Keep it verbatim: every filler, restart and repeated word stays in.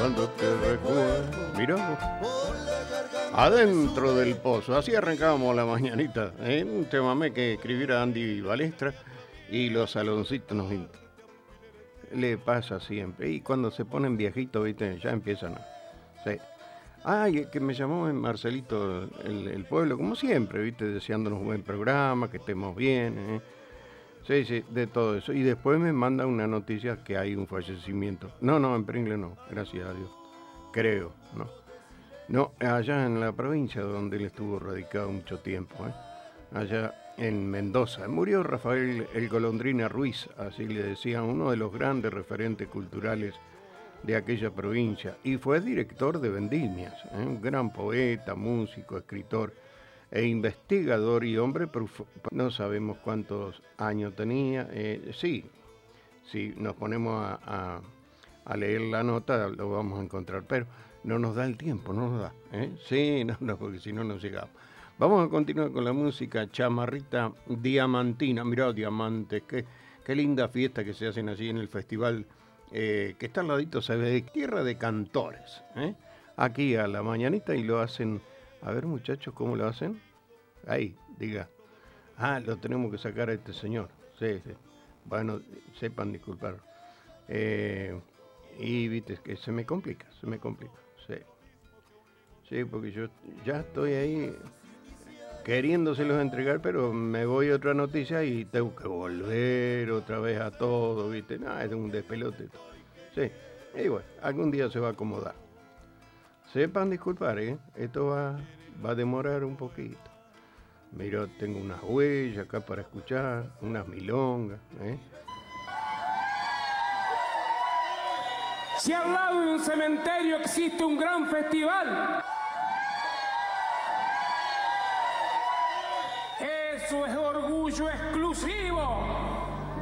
cuando te recuerdo. Mirá vos. Adentro del pozo. Así arrancábamos la mañanita. ¿eh? Un temamé que escribiera Andy Balestra y los saloncitos nos in- le pasa siempre. Y cuando se ponen viejitos, ¿viste? Ya empiezan a... Sí. Ay, que me llamó Marcelito el, el pueblo, como siempre, ¿viste? Deseándonos un buen programa, que estemos bien. ¿eh? Sí, sí, de todo eso. Y después me manda una noticia que hay un fallecimiento. No, no, en Pringle no, gracias a Dios. Creo, ¿no? No, allá en la provincia donde él estuvo radicado mucho tiempo, ¿eh? Allá en Mendoza. Murió Rafael el Golondrina Ruiz, así le decían, uno de los grandes referentes culturales de aquella provincia. Y fue director de Vendimias, ¿eh? Un gran poeta, músico, escritor e investigador y hombre, profu- no sabemos cuántos años tenía. Eh, sí, si nos ponemos a, a- a leer la nota lo vamos a encontrar, pero no nos da el tiempo, no nos da. ¿eh? Sí, no, no, porque si no, no llegamos. Vamos a continuar con la música Chamarrita Diamantina. Mirá, Diamantes, qué, qué linda fiesta que se hacen allí en el festival eh, que está al ladito, se ve, Tierra de Cantores. ¿eh? Aquí a la mañanita y lo hacen. A ver, muchachos, ¿cómo lo hacen? Ahí, diga. Ah, lo tenemos que sacar a este señor. Sí, sí. Bueno, sepan disculpar. Eh, y viste que se me complica, se me complica. Sí. Sí, porque yo ya estoy ahí queriéndoselos entregar, pero me voy a otra noticia y tengo que volver otra vez a todo, ¿viste? No, es un despelote. Sí, y bueno, algún día se va a acomodar. Sepan disculpar, ¿eh? Esto va, va a demorar un poquito. Mira, tengo unas huellas acá para escuchar, unas milongas, ¿eh? Si al lado de un cementerio existe un gran festival, eso es orgullo exclusivo